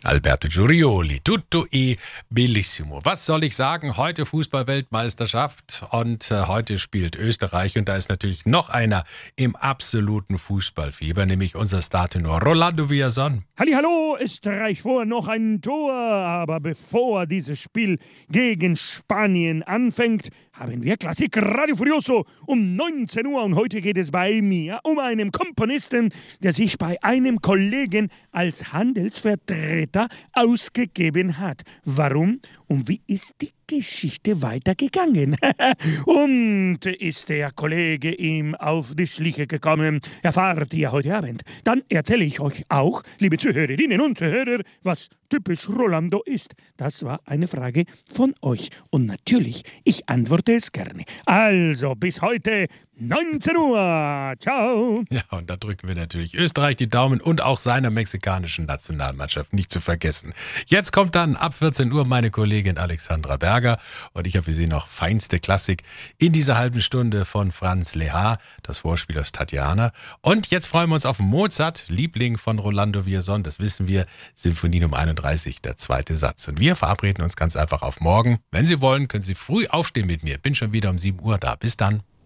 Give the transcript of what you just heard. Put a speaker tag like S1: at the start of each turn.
S1: Alberto Giurioli, tutto e bellissimo. Was soll ich sagen? Heute Fußball-Weltmeisterschaft und heute spielt Österreich und da ist natürlich noch einer im absoluten Fußballfieber, nämlich unser Startenor Rolando Villazón.
S2: Hallihallo, Österreich vor noch ein Tor, aber bevor dieses Spiel gegen Spanien anfängt, haben wir Klassik Radio Furioso um 19 Uhr und heute geht es bei mir um einen Komponisten, der sich bei einem Kollegen als Handelsvertreter ausgegeben hat. Warum und wie ist die Geschichte weitergegangen? Und ist der Kollege ihm auf die Schliche gekommen? Erfahrt ihr heute Abend. Dann erzähle ich euch auch, liebe Zuhörerinnen und Zuhörer, was typisch Rolando ist. Das war eine Frage von euch. Und natürlich, ich antworte es gerne. Also, bis heute 19 Uhr. Ciao.
S1: Ja, und da drücken wir natürlich Österreich die Daumen und auch seiner mexikanischen Nationalmannschaft nicht zu vergessen. Jetzt kommt dann ab 14 Uhr meine Kollegin Alexandra Berger und ich habe für Sie noch feinste Klassik in dieser halben Stunde von Franz Lehár, das Vorspiel aus Tatjana. Und jetzt freuen wir uns auf Mozart, Liebling von Rolando Villazón, das wissen wir, Sinfonie Nummer 31, der zweite Satz. Und wir verabreden uns ganz einfach auf morgen. Wenn Sie wollen, können Sie früh aufstehen mit mir. Bin schon wieder um 7 Uhr da. Bis dann.